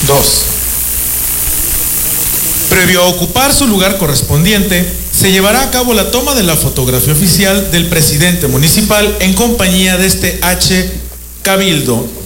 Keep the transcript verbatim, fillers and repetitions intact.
Dos. Previo a ocupar su lugar correspondiente, se llevará a cabo la toma de la fotografía oficial del presidente municipal en compañía de este H. Cabildo